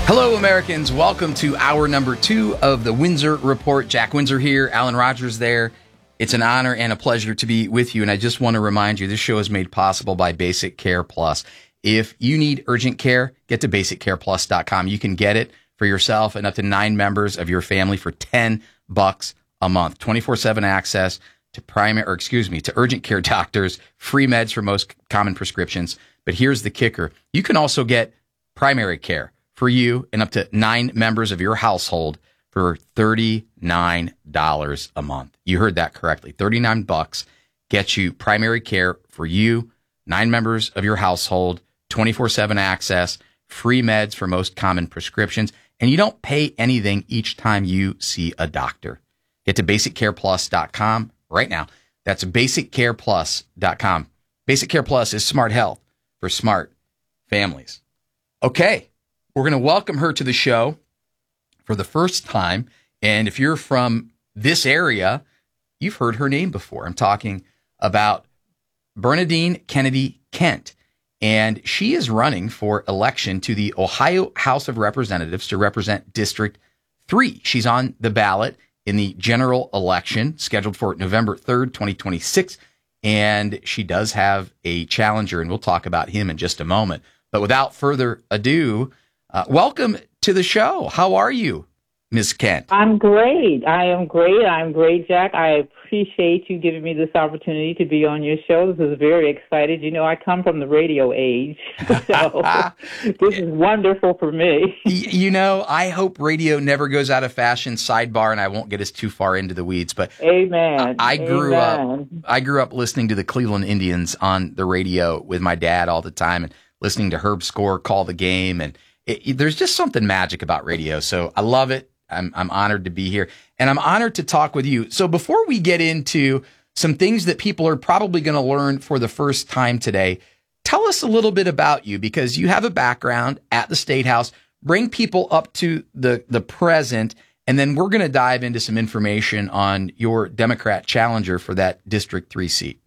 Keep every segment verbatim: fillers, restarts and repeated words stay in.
Hello, Americans. Welcome to hour number two of the Windsor Report. Jack Windsor here, Alan Rogers there. It's an honor and a pleasure to be with you. And I just want to remind you, this show is made possible by Basic Care Plus. If you need urgent care, get to basic care plus dot com. You can get it for yourself and up to nine members of your family for ten bucks a month. twenty-four seven access to primary, or excuse me, to urgent care doctors, free meds for most common prescriptions. But here's the kicker. You can also get primary care for you and up to nine members of your household for thirty-nine dollars a month. You heard that correctly. thirty-nine bucks gets you primary care for you, nine members of your household, twenty-four seven access, free meds for most common prescriptions, and you don't pay anything each time you see a doctor. Get to basic care plus dot com right now. That's basic care plus dot com. Basic Care Plus is smart health for smart families. Okay. We're going to welcome her to the show for the first time. And if you're from this area, you've heard her name before. I'm talking about Bernadine Kennedy Kent. And she is running for election to the Ohio House of Representatives to represent District three. She's on the ballot in the general election scheduled for November third, twenty twenty-six. And she does have a challenger, and we'll talk about him in just a moment. But without further ado, Uh, welcome to the show. How are you, Miz Kent? I'm great. I am great. I'm great, Jack. I appreciate you giving me this opportunity to be on your show. This is very exciting. You know, I come from the radio age, so this is wonderful for me. You know, I hope radio never goes out of fashion. Sidebar, and I won't get us too far into the weeds, but Amen. I, I grew Amen. up. I grew up listening to the Cleveland Indians on the radio with my dad all the time, and listening to Herb Score call the game, and It, it, there's just something magic about radio. So I love it. I'm, I'm honored to be here, and I'm honored to talk with you. So before we get into some things that people are probably going to learn for the first time today, tell us a little bit about you, because you have a background at the State House. Bring people up to the, the present, and then we're going to dive into some information on your Democrat challenger for that District three seat.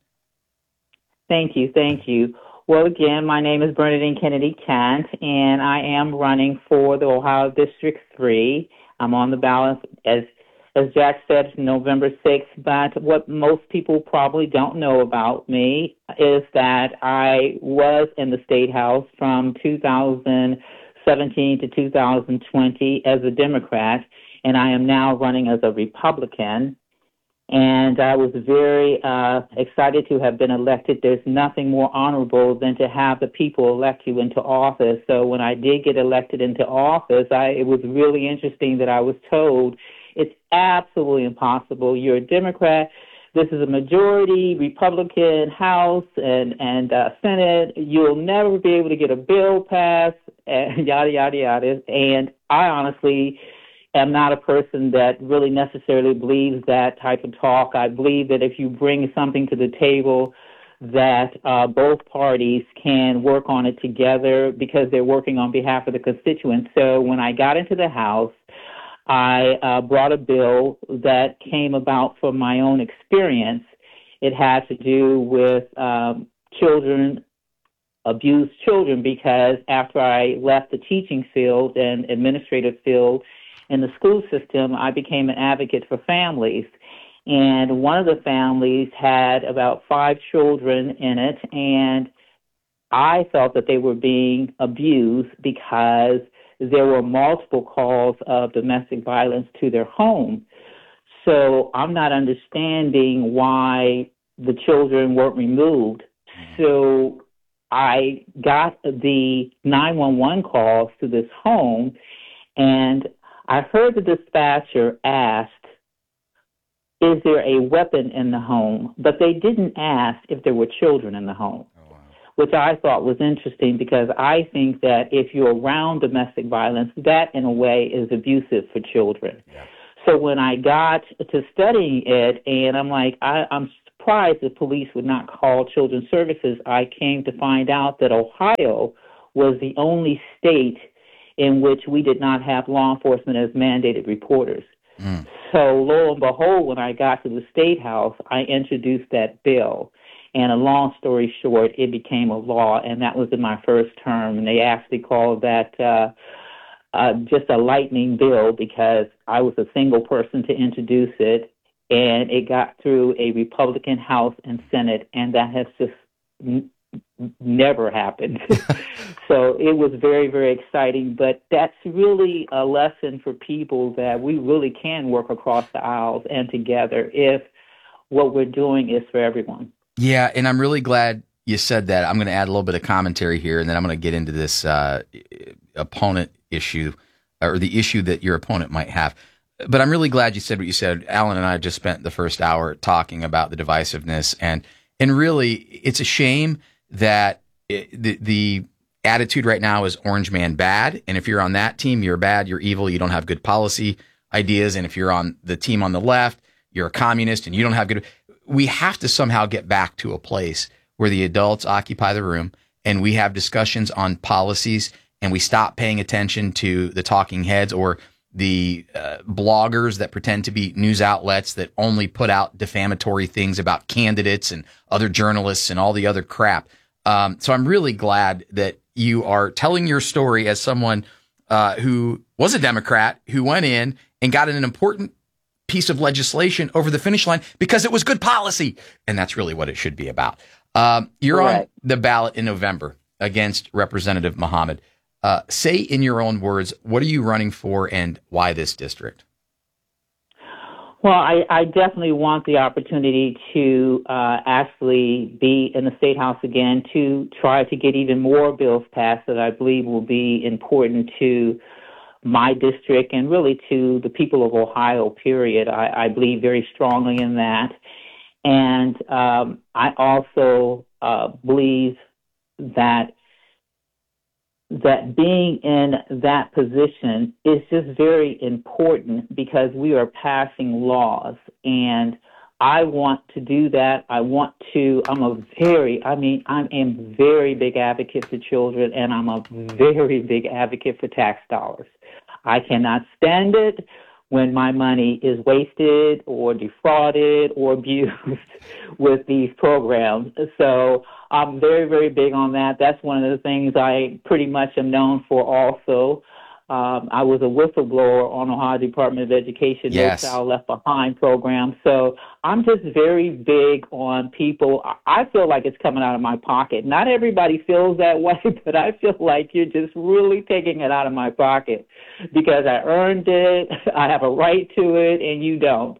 Thank you. Thank you. Well, again, my name is Bernadine Kennedy Kent, and I am running for the Ohio District three. I'm on the ballot, as as Jack said, November sixth. But what most people probably don't know about me is that I was in the State House from two thousand seventeen to two thousand twenty as a Democrat, and I am now running as a Republican. And I was very uh, excited to have been elected. There's nothing more honorable than to have the people elect you into office. So when I did get elected into office, I, it was really interesting that I was told it's absolutely impossible. You're a Democrat. This is a majority Republican House and, and uh, Senate. You'll never be able to get a bill passed, and yada, yada, yada. And I honestly am not a person that really necessarily believes that type of talk. I believe that if you bring something to the table, that uh, both parties can work on it together because they're working on behalf of the constituents. So when I got into the House, I uh, brought a bill that came about from my own experience. It had to do with um, children, abused children, because after I left the teaching field and administrative field in the school system, I became an advocate for families. And one of the families had about five children in it, and I felt that they were being abused because there were multiple calls of domestic violence to their home. So I'm not understanding why the children weren't removed. So I got the nine one one calls to this home, and I heard the dispatcher asked, is there a weapon in the home? But they didn't ask if there were children in the home, oh, wow. Which I thought was interesting, because I think that if you're around domestic violence, that in a way is abusive for children. Yeah. So when I got to studying it, and I'm like, I, I'm surprised the police would not call Children's Services, I came to find out that Ohio was the only state in which we did not have law enforcement as mandated reporters. Mm. So lo and behold, when I got to the State House, I introduced that bill. And a long story short, it became a law, and that was in my first term. And they actually called that uh, uh, just a lightning bill because I was a single person to introduce it, and it got through a Republican House and Senate, and that has just n- never happened. So it was very, very exciting, but that's really a lesson for people that we really can work across the aisles and together if what we're doing is for everyone. Yeah, and I'm really glad you said that. I'm going to add a little bit of commentary here, and then I'm going to get into this uh, opponent issue, or the issue that your opponent might have. But I'm really glad you said what you said. Alan and I just spent the first hour talking about the divisiveness, and and really, it's a shame that it, the the attitude right now is orange man bad, and if you're on that team, you're bad, you're evil, you don't have good policy ideas, and if you're on the team on the left, you're a communist, and you don't have good. We have to somehow get back to a place where the adults occupy the room, and we have discussions on policies, and we stop paying attention to the talking heads or the uh, bloggers that pretend to be news outlets that only put out defamatory things about candidates and other journalists and all the other crap. Um, so I'm really glad that you are telling your story as someone uh, who was a Democrat, who went in and got an important piece of legislation over the finish line because it was good policy. And that's really what it should be about. Um, you're Correct. on the ballot in November against Representative Muhammad. Uh, say in your own words, what are you running for and why this district? Well, I, I definitely want the opportunity to uh, actually be in the State House again to try to get even more bills passed that I believe will be important to my district and really to the people of Ohio, period. I, I believe very strongly in that. And um, I also uh, believe that that being in that position is just very important because we are passing laws. And I want to do that. I want to, I'm a very, I mean, I'm a very big advocate for children, and I'm a very big advocate for tax dollars. I cannot stand it when my money is wasted or defrauded or abused with these programs. So I'm very, very big on that. That's one of the things I pretty much am known for also. Um, I was a whistleblower on Ohio Department of Education, Yes. No Child Left Behind program. So I'm just very big on people. I feel like it's coming out of my pocket. Not everybody feels that way, but I feel like you're just really taking it out of my pocket because I earned it, I have a right to it, and you don't.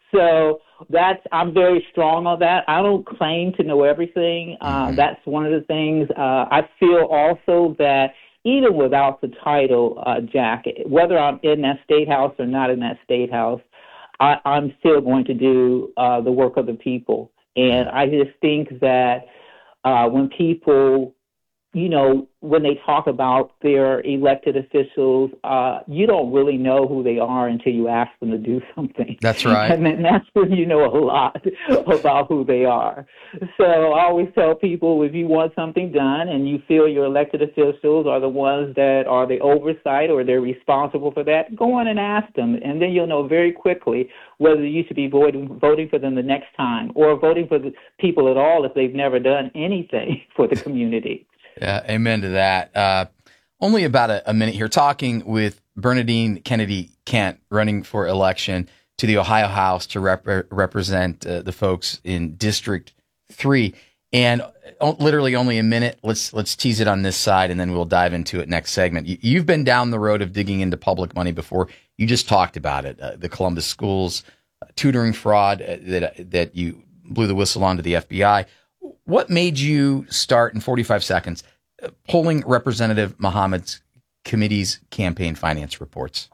So that's, I'm very strong on that. I don't claim to know everything. Uh, mm-hmm. That's one of the things. Uh, I feel also that even without the title, uh, Jack, whether I'm in that state house or not in that state house, I, I'm still going to do uh, the work of the people. And I just think that uh, when people, you know, when they talk about their elected officials, uh, you don't really know who they are until you ask them to do something. That's right. And then that's when you know a lot about who they are. So I always tell people, if you want something done and you feel your elected officials are the ones that are the oversight or they're responsible for that, go on and ask them. And then you'll know very quickly whether you should be voting, voting for them the next time or voting for the people at all if they've never done anything for the community. Yeah, amen to that. Uh, only about a, a minute here, talking with Bernadine Kennedy Kent, running for election to the Ohio House to rep- represent uh, the folks in District Three. And o- literally only a minute. Let's let's tease it on this side, and then we'll dive into it next segment. You, you've been down the road of digging into public money before. You just talked about it, uh, the Columbus schools, uh, tutoring fraud uh, that that you blew the whistle on to the F B I. What made you start in forty-five seconds pulling Representative Muhammad's committee's campaign finance reports?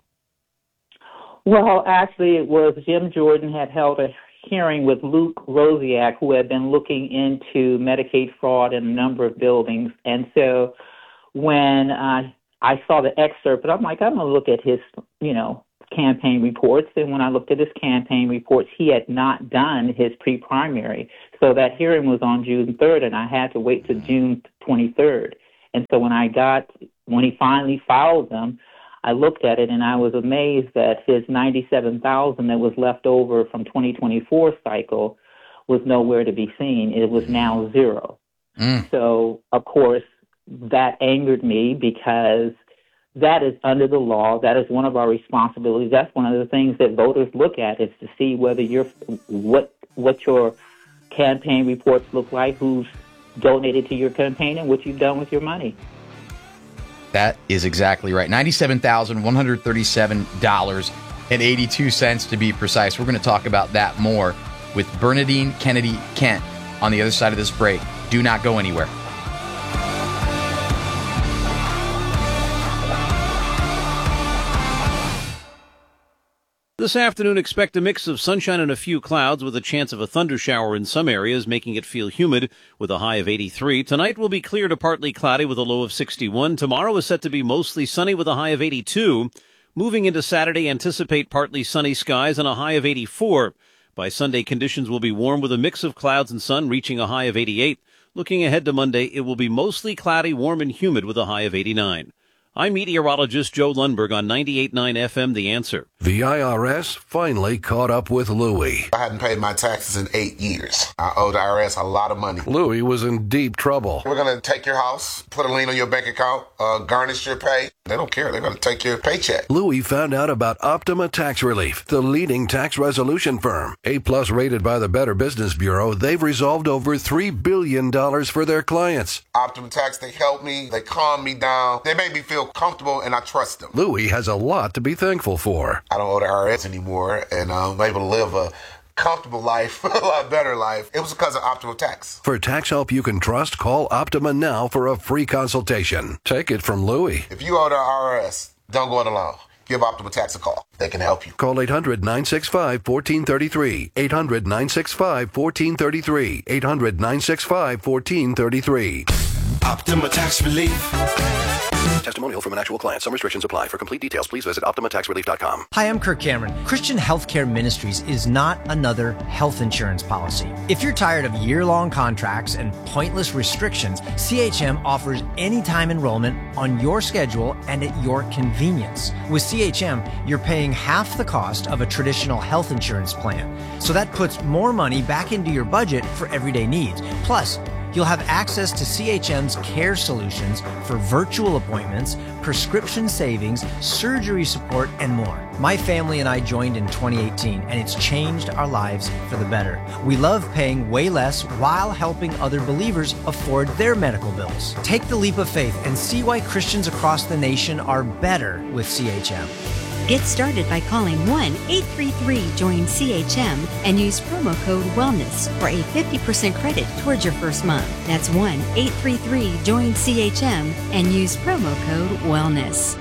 Well, actually, it was Jim Jordan had held a hearing with Luke Rosiak, who had been looking into Medicaid fraud in a number of buildings. And so when uh, I saw the excerpt, but I'm like, I'm going to look at his, you know, campaign reports. And when I looked at his campaign reports, he had not done his pre-primary. So that hearing was on June third, and I had to wait till June twenty-third. And so when I got, when he finally filed them, I looked at it and I was amazed that his ninety-seven thousand that was left over from twenty twenty-four cycle was nowhere to be seen. It was now zero. Mm. So, of course, that angered me because that is under the law. That is one of our responsibilities. That's one of the things that voters look at, is to see whether you're what what your campaign reports look like, who's donated to your campaign, and what you've done with your money. That is exactly right. ninety-seven thousand one hundred thirty-seven dollars and eighty-two cents to be precise. We're going to talk about that more with Bernadine Kennedy Kent on the other side of this break. Do not go anywhere. This afternoon, expect a mix of sunshine and a few clouds with a chance of a thunder shower in some areas, making it feel humid with a high of eighty-three. Tonight will be clear to partly cloudy with a low of sixty-one. Tomorrow is set to be mostly sunny with a high of eighty-two. Moving into Saturday, anticipate partly sunny skies and a high of eighty-four. By Sunday, conditions will be warm with a mix of clouds and sun, reaching a high of eighty-eight. Looking ahead to Monday, it will be mostly cloudy, warm, and humid with a high of eighty-nine. I'm meteorologist Joe Lundberg on ninety-eight point nine F M, The Answer. The I R S finally caught up with Louie. I hadn't paid my taxes in eight years. I owe the I R S a lot of money. Louie was in deep trouble. We're going to take your house, put a lien on your bank account, uh, garnish your pay. They don't care. They're going to take your paycheck. Louie found out about Optima Tax Relief, the leading tax resolution firm. A-plus rated by the Better Business Bureau, they've resolved over three billion dollars for their clients. Optima Tax, they help me. They calm me down. They make me feel comfortable, and I trust them. Louie has a lot to be thankful for. I don't owe the I R S anymore, and I'm able to live a comfortable life, a lot better life. It was because of Optima Tax. For tax help you can trust, call Optima now for a free consultation. Take it from Louie. If you owe the I R S, don't go it alone. Give Optima Tax a call. They can help you. Call eight hundred nine six five one four three three. eight hundred nine six five one four three three. eight hundred nine six five one four three three. Optima Tax Relief. Testimonial from an actual client. Some restrictions apply. For complete details, please visit optima tax relief dot com. Hi, I'm Kirk Cameron. Christian Healthcare Ministries is not another health insurance policy. If you're tired of year-long contracts and pointless restrictions, C H M offers anytime enrollment on your schedule and at your convenience. With C H M, you're paying half the cost of a traditional health insurance plan. So that puts more money back into your budget for everyday needs. Plus, you'll have access to C H M's care solutions for virtual appointments, prescription savings, surgery support, and more. My family and I joined in twenty eighteen, and it's changed our lives for the better. We love paying way less while helping other believers afford their medical bills. Take the leap of faith and see why Christians across the nation are better with C H M. Get started by calling one eight three three join C H M and use promo code WELLNESS for a fifty percent credit towards your first month. That's one eight three three join C H M and use promo code WELLNESS.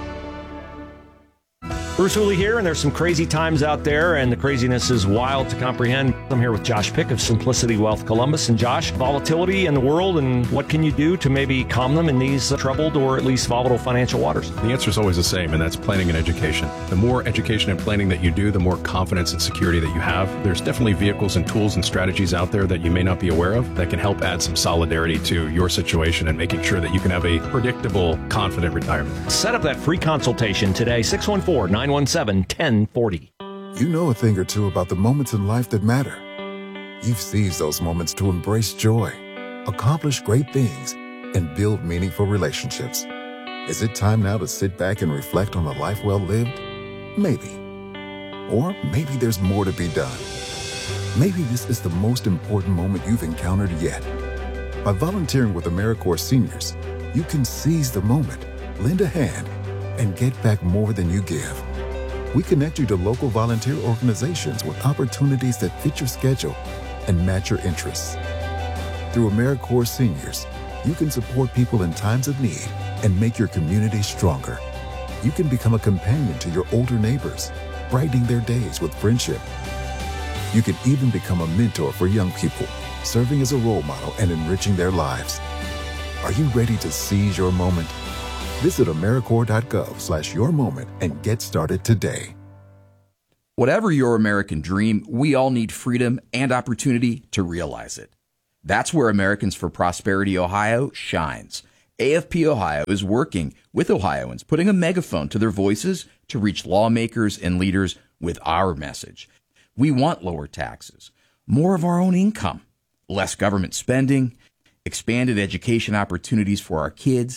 Bruce Hooley here, and there's some crazy times out there, and the craziness is wild to comprehend. I'm here with Josh Pick of Simplicity Wealth Columbus. And Josh, volatility in the world, and what can you do to maybe calm them in these uh, troubled or at least volatile financial waters? The answer is always the same, and that's planning and education. The more education and planning that you do, the more confidence and security that you have. There's definitely vehicles and tools and strategies out there that you may not be aware of that can help add some solidarity to your situation and making sure that you can have a predictable, confident retirement. Set up that free consultation today, six one four, nine one seven, one oh four oh. You know a thing or two about the moments in life that matter. You've seized those moments to embrace joy, accomplish great things, and build meaningful relationships. Is it time now to sit back and reflect on a life well lived? Maybe. Or maybe there's more to be done. Maybe this is the most important moment you've encountered yet. By volunteering with AmeriCorps Seniors, you can seize the moment, lend a hand, and get back more than you give. We connect you to local volunteer organizations with opportunities that fit your schedule and match your interests. Through AmeriCorps Seniors, you can support people in times of need and make your community stronger. You can become a companion to your older neighbors, brightening their days with friendship. You can even become a mentor for young people, serving as a role model and enriching their lives. Are you ready to seize your moment? Visit AmeriCorps.gov slash your moment and get started today. Whatever your American dream, we all need freedom and opportunity to realize it. That's where Americans for Prosperity Ohio shines. A F P Ohio is working with Ohioans, putting a megaphone to their voices to reach lawmakers and leaders with our message. We want lower taxes, more of our own income, less government spending, expanded education opportunities for our kids,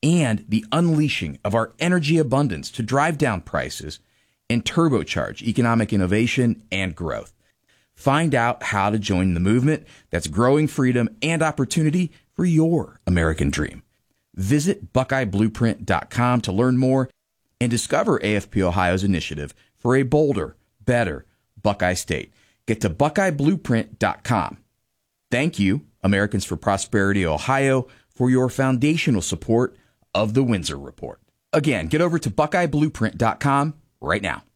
and the unleashing of our energy abundance to drive down prices and turbocharge economic innovation and growth. Find out how to join the movement that's growing freedom and opportunity for your American dream. Visit Buckeye Blueprint dot com to learn more and discover A F P Ohio's initiative for a bolder, better Buckeye State. Get to Buckeye Blueprint dot com. Thank you, Americans for Prosperity Ohio, for your foundational support of the Windsor Report. Again, get over to Buckeye Blueprint dot com right now.